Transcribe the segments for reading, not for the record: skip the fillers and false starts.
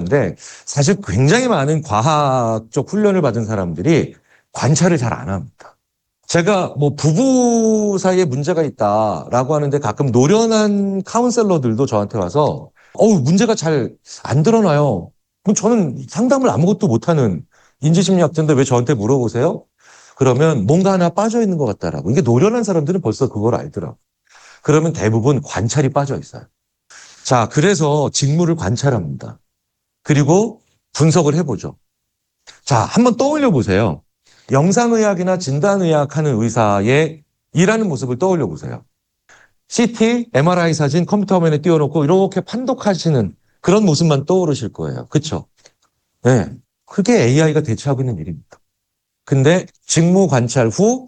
하는데 사실 굉장히 많은 과학적 훈련을 받은 사람들이 관찰을 잘 안 합니다. 제가 뭐 부부 사이에 문제가 있다라고 하는데 가끔 노련한 카운셀러들도 저한테 와서 문제가 잘 안 드러나요. 그럼 저는 상담을 아무것도 못하는 인지심리학자인데 왜 저한테 물어보세요? 그러면 뭔가 하나 빠져 있는 것 같다라고. 이게 노련한 사람들은 벌써 그걸 알더라고. 그러면 대부분 관찰이 빠져 있어요. 자, 그래서 직무를 관찰합니다. 그리고 분석을 해보죠. 자, 한번 떠올려 보세요. 영상의학이나 진단의학 하는 의사의 일하는 모습을 떠올려 보세요. CT, MRI 사진 컴퓨터 화면에 띄워놓고 이렇게 판독하시는 그런 모습만 떠오르실 거예요. 그렇죠? 네. 그게 AI가 대체하고 있는 일입니다. 근데 직무 관찰 후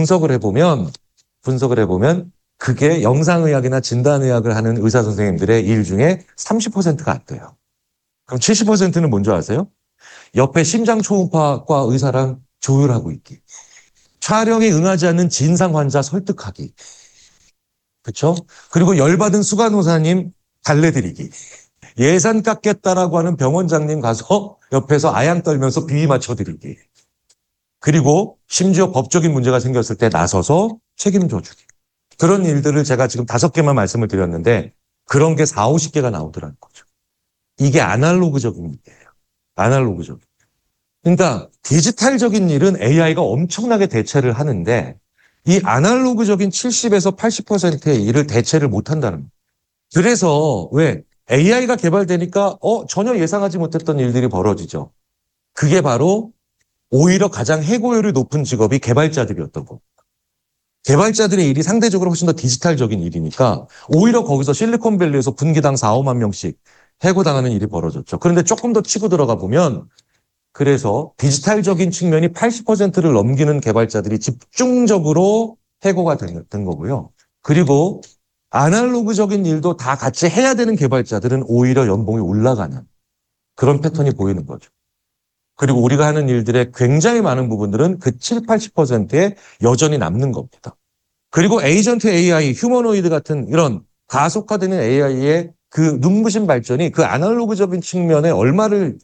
분석을 해보면 그게 영상의학이나 진단의학을 하는 의사 선생님들의 일 중에 30%가 안 돼요. 그럼 70%는 뭔지 아세요? 옆에 심장초음파과 의사랑 조율하고 있기. 촬영에 응하지 않는 진상 환자 설득하기. 그렇죠? 그리고 열받은 수간호사님 달래드리기. 예산 깎겠다라고 하는 병원장님 가서 옆에서 아양 떨면서 비위 맞춰드리기. 그리고 심지어 법적인 문제가 생겼을 때 나서서 책임져 주기. 그런 일들을 제가 지금 5개만 말씀을 드렸는데 그런 게 4, 50개가 나오더라는 거죠. 이게 아날로그적인 일이에요. 아날로그적. 그러니까 디지털적인 일은 AI가 엄청나게 대체를 하는데 이 아날로그적인 70에서 80%의 일을 대체를 못한다는 거예요. 그래서 왜 AI가 개발되니까 전혀 예상하지 못했던 일들이 벌어지죠. 그게 바로 오히려 가장 해고율이 높은 직업이 개발자들이었던 거. 개발자들의 일이 상대적으로 훨씬 더 디지털적인 일이니까 오히려 거기서 실리콘밸리에서 분기당 4, 5만 명씩 해고당하는 일이 벌어졌죠. 그런데 조금 더 치고 들어가 보면 그래서 디지털적인 측면이 80%를 넘기는 개발자들이 집중적으로 해고가 된 거고요. 그리고 아날로그적인 일도 다 같이 해야 되는 개발자들은 오히려 연봉이 올라가는 그런 패턴이 보이는 거죠. 그리고 우리가 하는 일들의 굉장히 많은 부분들은 그 7, 80%에 여전히 남는 겁니다. 그리고 에이전트 AI, 휴머노이드 같은 이런 가속화되는 AI의 그 눈부신 발전이 그 아날로그적인 측면에 얼마를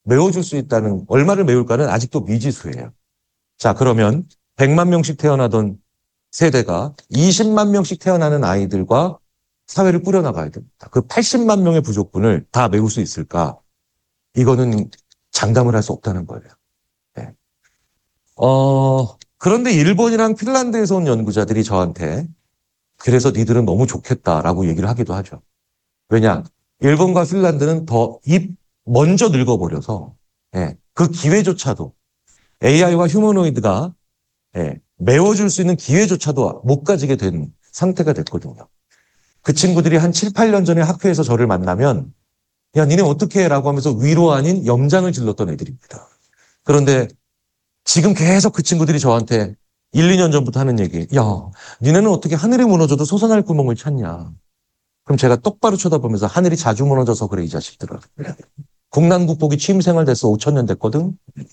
메울까는 아직도 미지수예요. 자, 그러면 100만 명씩 태어나던 세대가 20만 명씩 태어나는 아이들과 사회를 꾸려나가야 됩니다. 그 80만 명의 부족분을 다 메울 수 있을까? 이거는 장담을 할 수 없다는 거예요. 네. 그런데 일본이랑 핀란드에서 온 연구자들이 저한테 그래서 니들은 너무 좋겠다라고 얘기를 하기도 하죠. 왜냐? 일본과 핀란드는 더 먼저 늙어버려서 그 기회조차도 AI와 휴머노이드가 메워줄 수 있는 기회조차도 못 가지게 된 상태가 됐거든요. 그 친구들이 한 7, 8년 전에 학교에서 저를 만나면 야, 니네 어떻게 해? 라고 하면서 위로 아닌 염장을 질렀던 애들입니다. 그런데 지금 계속 그 친구들이 저한테 1, 2년 전부터 하는 얘기. 야, 니네는 어떻게 하늘이 무너져도 솟아날 구멍을 찾냐. 그럼 제가 똑바로 쳐다보면서 하늘이 자주 무너져서 그래, 이 자식들아. 국난국복이 취임생활 됐어. 5천 년 됐거든.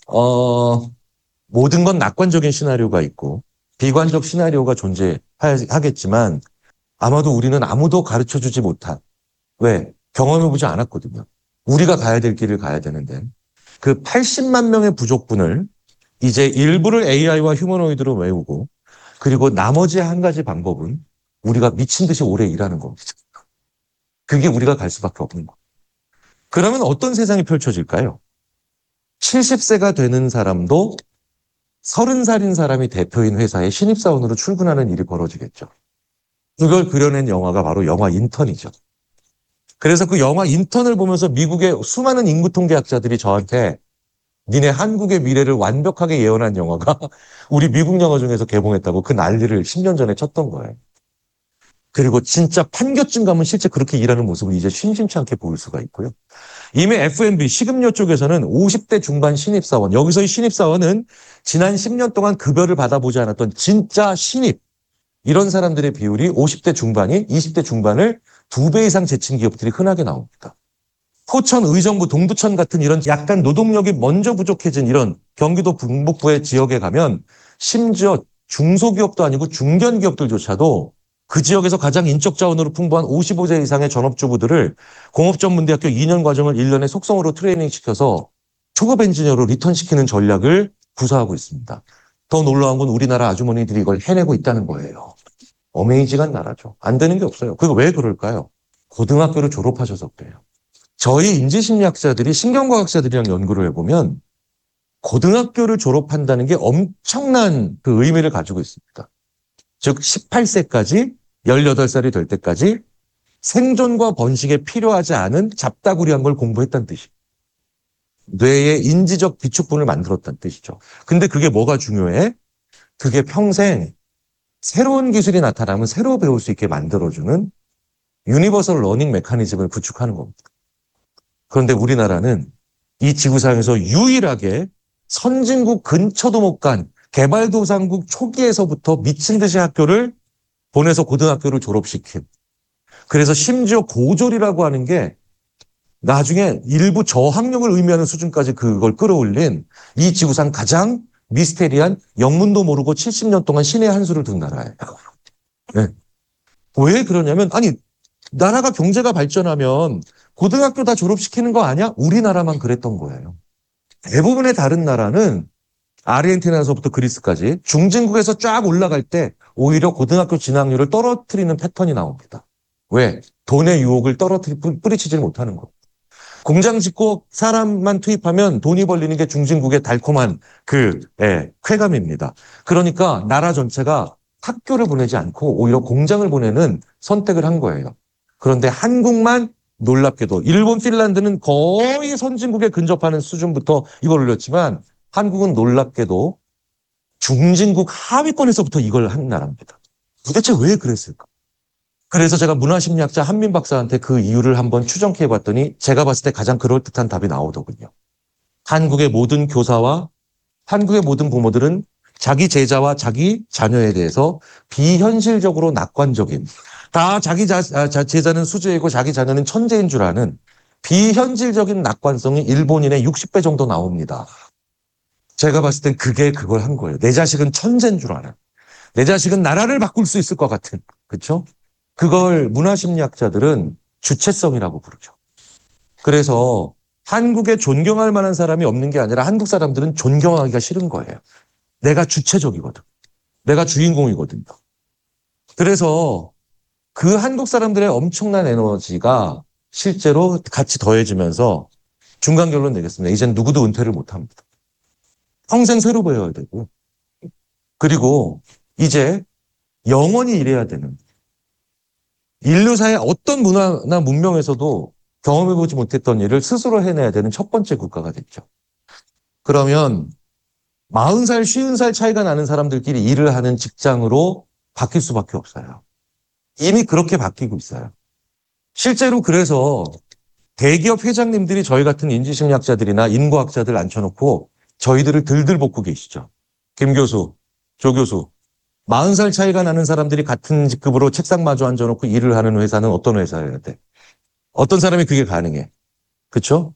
모든 건 낙관적인 시나리오가 있고 비관적 시나리오가 존재하겠지만 아마도 우리는 아무도 가르쳐주지 못한 왜? 경험해보지 않았거든요. 우리가 가야 될 길을 가야 되는데 그 80만 명의 부족분을 이제 일부를 AI와 휴머노이드로 메우고 그리고 나머지 한 가지 방법은 우리가 미친 듯이 오래 일하는 겁니다. 그게 우리가 갈 수밖에 없는 거예요. 그러면 어떤 세상이 펼쳐질까요? 70세가 되는 사람도 30살인 사람이 대표인 회사에 신입사원으로 출근하는 일이 벌어지겠죠. 그걸 그려낸 영화가 바로 영화 인턴이죠. 그래서 그 영화 인턴을 보면서 미국의 수많은 인구통계학자들이 저한테 니네 한국의 미래를 완벽하게 예언한 영화가 우리 미국 영화 중에서 개봉했다고 그 난리를 10년 전에 쳤던 거예요. 그리고 진짜 판교쯤 가면 실제 그렇게 일하는 모습을 이제 심심치 않게 보일 수가 있고요. 이미 F&B 식음료 쪽에서는 50대 중반 신입사원, 여기서의 신입사원은 지난 10년 동안 급여를 받아보지 않았던 진짜 신입, 이런 사람들의 비율이 50대 중반이 20대 중반을 2배 이상 제친 기업들이 흔하게 나옵니다. 포천, 의정부, 동두천 같은 이런 약간 노동력이 먼저 부족해진 이런 경기도 북부의 지역에 가면 심지어 중소기업도 아니고 중견기업들조차도 그 지역에서 가장 인적 자원으로 풍부한 55세 이상의 전업주부들을 공업전문대학교 2년 과정을 1년의 속성으로 트레이닝 시켜서 초급 엔지니어로 리턴시키는 전략을 구사하고 있습니다. 더 놀라운 건 우리나라 아주머니들이 이걸 해내고 있다는 거예요. 어메이징한 나라죠. 안 되는 게 없어요. 그거 왜 그럴까요? 고등학교를 졸업하셔서 그래요. 저희 인지심리학자들이 신경과학자들이랑 연구를 해보면 고등학교를 졸업한다는 게 엄청난 그 의미를 가지고 있습니다. 즉 18세까지 18살이 될 때까지 생존과 번식에 필요하지 않은 잡다구리한 걸 공부했다는 뜻이에요. 뇌의 인지적 비축분을 만들었다는 뜻이죠. 근데 그게 뭐가 중요해? 그게 평생 새로운 기술이 나타나면 새로 배울 수 있게 만들어주는 유니버설 러닝 메커니즘을 구축하는 겁니다. 그런데 우리나라는 이 지구상에서 유일하게 선진국 근처도 못 간 개발도상국 초기에서부터 미친 듯이 학교를 보내서 고등학교를 졸업시킨. 그래서 심지어 고졸이라고 하는 게 나중에 일부 저학력을 의미하는 수준까지 그걸 끌어올린 이 지구상 가장 미스테리한 영문도 모르고 70년 동안 신의 한 수를 둔 나라예요. 네. 왜 그러냐면 아니 나라가 경제가 발전하면 고등학교 다 졸업시키는 거 아니야? 우리나라만 그랬던 거예요. 대부분의 다른 나라는 아르헨티나에서부터 그리스까지 중진국에서 쫙 올라갈 때 오히려 고등학교 진학률을 떨어뜨리는 패턴이 나옵니다. 왜? 돈의 유혹을 뿌리치지 못하는 거. 공장 짓고 사람만 투입하면 돈이 벌리는 게 중진국의 달콤한 쾌감입니다. 그러니까 나라 전체가 학교를 보내지 않고 오히려 공장을 보내는 선택을 한 거예요. 그런데 한국만 놀랍게도 일본, 핀란드는 거의 선진국에 근접하는 수준부터 이걸 올렸지만 한국은 놀랍게도 중진국 하위권에서부터 이걸 한 나라입니다. 도대체 왜 그랬을까? 그래서 제가 문화심리학자 한민 박사한테 그 이유를 한번 추정해 봤더니 제가 봤을 때 가장 그럴듯한 답이 나오더군요. 한국의 모든 교사와 한국의 모든 부모들은 자기 제자와 자기 자녀에 대해서 비현실적으로 낙관적인 다 자기 제자는 수재이고 자기 자녀는 천재인 줄 아는 비현실적인 낙관성이 일본인의 60배 정도 나옵니다. 제가 봤을 땐 그게 그걸 한 거예요. 내 자식은 천재인 줄 아는. 내 자식은 나라를 바꿀 수 있을 것 같은. 그렇죠? 그걸 문화심리학자들은 주체성이라고 부르죠. 그래서 한국에 존경할 만한 사람이 없는 게 아니라 한국 사람들은 존경하기가 싫은 거예요. 내가 주체적이거든. 내가 주인공이거든요. 그래서 그 한국 사람들의 엄청난 에너지가 실제로 같이 더해지면서 중간 결론 내겠습니다. 이젠 누구도 은퇴를 못합니다. 평생 새로 배워야 되고 그리고 이제 영원히 일해야 되는 인류사의 어떤 문화나 문명에서도 경험해보지 못했던 일을 스스로 해내야 되는 첫 번째 국가가 됐죠. 그러면 40살, 50살 차이가 나는 사람들끼리 일을 하는 직장으로 바뀔 수밖에 없어요. 이미 그렇게 바뀌고 있어요. 실제로 그래서 대기업 회장님들이 저희 같은 인지심리학자들이나 인과학자들 앉혀놓고 저희들을 들들 볶고 계시죠. 김 교수, 조 교수, 40살 차이가 나는 사람들이 같은 직급으로 책상 마주 앉아놓고 일을 하는 회사는 어떤 회사여야 돼? 어떤 사람이 그게 가능해? 그렇죠?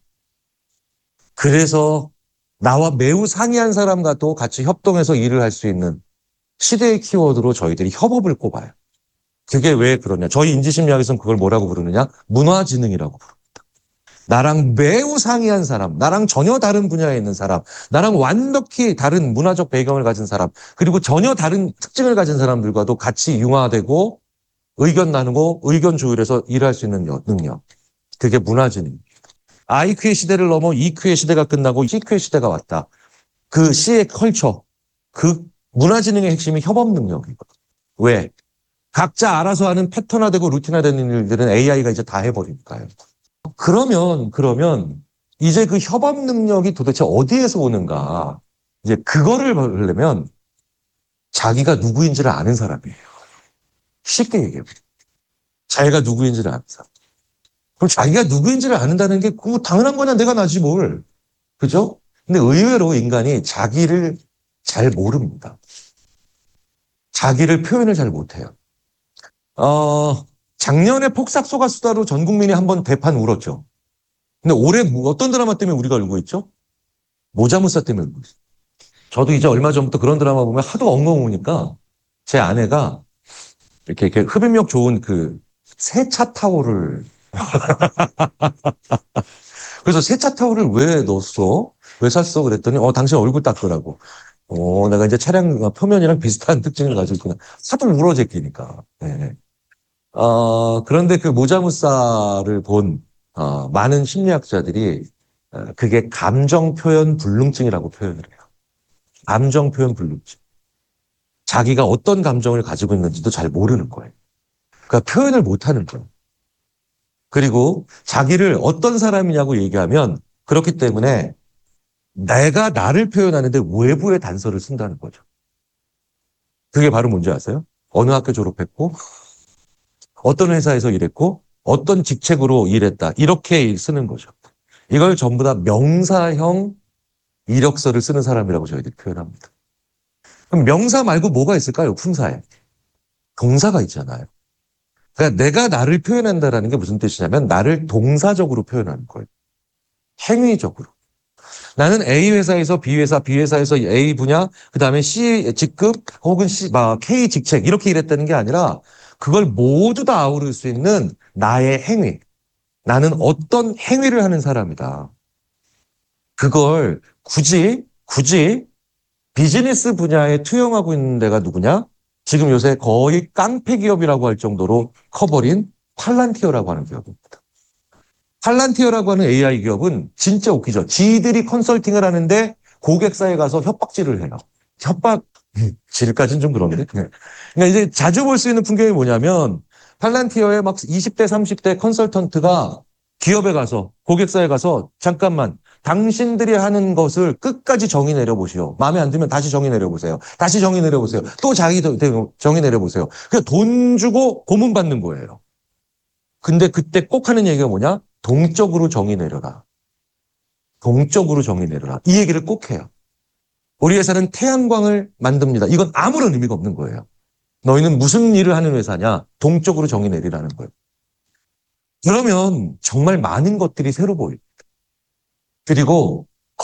그래서 나와 매우 상이한 사람과도 같이 협동해서 일을 할 수 있는 시대의 키워드로 저희들이 협업을 꼽아요. 그게 왜 그러냐? 저희 인지심리학에서는 그걸 뭐라고 부르느냐? 문화지능이라고 부릅니다. 나랑 매우 상이한 사람, 나랑 전혀 다른 분야에 있는 사람, 나랑 완벽히 다른 문화적 배경을 가진 사람, 그리고 전혀 다른 특징을 가진 사람들과도 같이 융화되고 의견 나누고 의견 조율해서 일할 수 있는 능력. 그게 문화지능입니다. IQ의 시대를 넘어 EQ의 시대가 끝나고 CQ의 시대가 왔다. 그 C의 컬처, 그 문화지능의 핵심이 협업 능력이거든. 왜? 각자 알아서 하는 패턴화되고 루틴화되는 일들은 AI가 이제 다 해버리니까요. 그러면 이제 그 협업 능력이 도대체 어디에서 오는가? 이제 그거를 보려면 자기가 누구인지를 아는 사람이에요. 쉽게 얘기해요. 자기가 누구인지를 아는 사람. 그럼 자기가 누구인지를 아는다는 게 그거 당연한 거냐? 내가 나지 뭘. 그죠? 근데 의외로 인간이 자기를 잘 모릅니다. 자기를 표현을 잘 못해요. 작년에 폭삭소가 수다로 전 국민이 한번 대판 울었죠. 근데 올해 어떤 드라마 때문에 우리가 울고 있죠? 모자무사 때문에 울고 있어요. 저도 이제 얼마 전부터 그런 드라마 보면 하도 엉엉 우니까 제 아내가 이렇게 흡입력 좋은 그 세차 타월을 그래서 세차 타월을 왜 넣었어? 왜 샀어? 그랬더니 당신 얼굴 닦으라고. 내가 이제 차량 표면이랑 비슷한 특징을 가지고 있구나. 하도 울어제끼니까. 네. 그런데 그 모자무사를 본 많은 심리학자들이 그게 감정 표현 불능증이라고 표현을 해요. 감정 표현 불능증. 자기가 어떤 감정을 가지고 있는지도 잘 모르는 거예요. 그러니까 표현을 못 하는 거예요. 그리고 자기를 어떤 사람이냐고 얘기하면 그렇기 때문에 내가 나를 표현하는데 외부의 단서를 쓴다는 거죠. 그게 바로 뭔지 아세요? 어느 학교 졸업했고, 어떤 회사에서 일했고, 어떤 직책으로 일했다. 이렇게 쓰는 거죠. 이걸 전부 다 명사형 이력서를 쓰는 사람이라고 저희들이 표현합니다. 그럼 명사 말고 뭐가 있을까요? 품사에. 동사가 있잖아요. 그러니까 내가 나를 표현한다라는 게 무슨 뜻이냐면 나를 동사적으로 표현하는 거예요. 행위적으로. 나는 A 회사에서 B 회사, B 회사에서 A 분야, 그 다음에 C 직급 혹은 K 직책 이렇게 일했다는 게 아니라 그걸 모두 다 아우를 수 있는 나의 행위. 나는 어떤 행위를 하는 사람이다. 그걸 굳이 비즈니스 분야에 투영하고 있는 데가 누구냐? 지금 요새 거의 깡패 기업이라고 할 정도로 커버린 팔란티어라고 하는 기업입니다. 팔란티어라고 하는 AI 기업은 진짜 웃기죠. 지들이 컨설팅을 하는데 고객사에 가서 협박질을 해요. 협박질까지는 좀 그런데. 네. 그러니까 이제 자주 볼 수 있는 풍경이 뭐냐면 팔란티어의 막 20대, 30대 컨설턴트가 기업에 가서 고객사에 가서 잠깐만 당신들이 하는 것을 끝까지 정의 내려보시오. 마음에 안 들면 다시 정의 내려보세요. 다시 정의 내려보세요. 또 자기 정의 내려보세요. 그냥 돈 주고 고문 받는 거예요. 근데 그때 꼭 하는 얘기가 뭐냐? 동적으로 정의 내려라. 동적으로 정의 내려라. 이 얘기를 꼭 해요. 우리 회사는 태양광을 만듭니다. 이건 아무런 의미가 없는 거예요. 너희는 무슨 일을 하는 회사냐? 동적으로 정의 내리라는 거예요. 그러면 정말 많은 것들이 새로 보여요. 그리고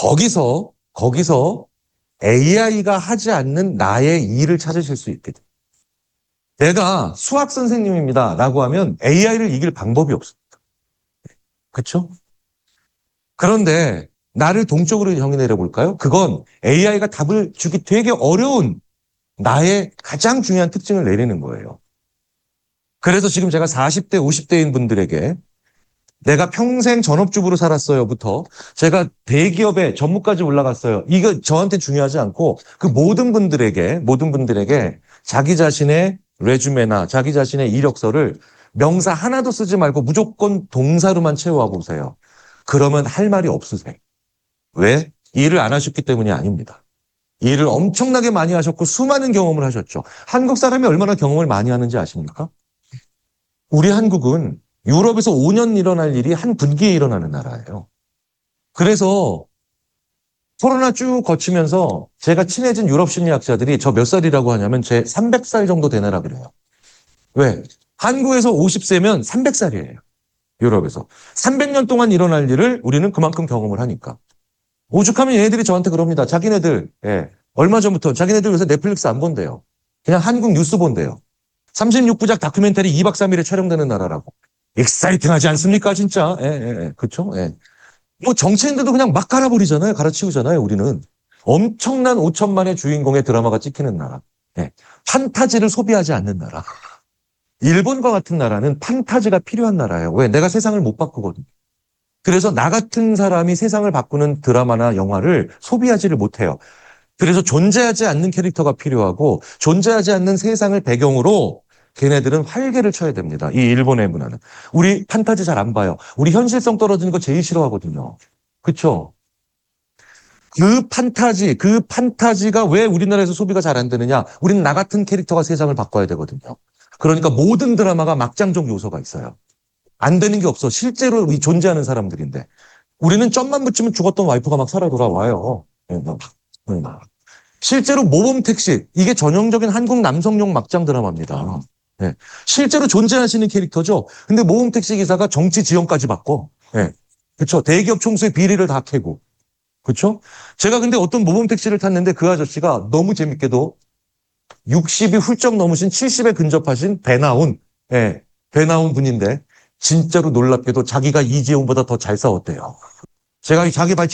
거기서 AI가 하지 않는 나의 일을 찾으실 수 있게 돼요. 내가 수학 선생님입니다. 라고 하면 AI를 이길 방법이 없습니다. 그렇죠? 그런데 나를 동적으로 정의 내려볼까요? 그건 AI가 답을 주기 되게 어려운 나의 가장 중요한 특징을 내리는 거예요. 그래서 지금 제가 40대, 50대인 분들에게 내가 평생 전업주부로 살았어요부터 제가 대기업에 전무까지 올라갔어요. 이거 저한테 중요하지 않고 그 모든 분들에게 자기 자신의 레주메나 자기 자신의 이력서를 명사 하나도 쓰지 말고 무조건 동사로만 채워와 보세요. 그러면 할 말이 없으세요. 왜? 일을 안 하셨기 때문이 아닙니다. 일을 엄청나게 많이 하셨고 수많은 경험을 하셨죠. 한국 사람이 얼마나 경험을 많이 하는지 아십니까? 우리 한국은 유럽에서 5년 일어날 일이 한 분기에 일어나는 나라예요. 그래서 코로나 쭉 거치면서 제가 친해진 유럽 심리학자들이 저 몇 살이라고 하냐면 제 300살 정도 되느라 그래요. 왜? 한국에서 50세면 300살이에요. 유럽에서. 300년 동안 일어날 일을 우리는 그만큼 경험을 하니까. 오죽하면 얘네들이 저한테 그럽니다. 자기네들, 얼마 전부터 자기네들 요새 넷플릭스 안 본대요. 그냥 한국 뉴스 본대요. 36부작 다큐멘터리 2박 3일에 촬영되는 나라라고. 익사이팅하지 않습니까, 진짜? 그쵸? 뭐 정치인들도 그냥 막 갈아버리잖아요. 갈아치우잖아요, 우리는. 엄청난 5천만의 주인공의 드라마가 찍히는 나라. 판타지를 소비하지 않는 나라. 일본과 같은 나라는 판타지가 필요한 나라예요. 왜? 내가 세상을 못 바꾸거든. 그래서 나 같은 사람이 세상을 바꾸는 드라마나 영화를 소비하지를 못해요. 그래서 존재하지 않는 캐릭터가 필요하고 존재하지 않는 세상을 배경으로 걔네들은 활개를 쳐야 됩니다. 이 일본의 문화는. 우리 판타지 잘 안 봐요. 우리 현실성 떨어지는 거 제일 싫어하거든요. 그렇죠? 그 판타지가 왜 우리나라에서 소비가 잘 안 되느냐? 우리는 나 같은 캐릭터가 세상을 바꿔야 되거든요. 그러니까 모든 드라마가 막장적 요소가 있어요. 안 되는 게 없어. 실제로 존재하는 사람들인데. 우리는 점만 붙이면 죽었던 와이프가 막 살아 돌아와요. 실제로 모범택시, 이게 전형적인 한국 남성용 막장 드라마입니다. 실제로 존재하시는 캐릭터죠. 근데 모범택시 기사가 정치 지원까지 받고, 그렇죠. 대기업 총수의 비리를 다 캐고, 그렇죠. 제가 근데 어떤 모범택시를 탔는데 그 아저씨가 너무 재밌게도 60이 훌쩍 넘으신 70에 근접하신 배나온, 예, 배나온 분인데 진짜로 놀랍게도 자기가 이재용보다 더 잘 싸웠대요. 제가 자기 발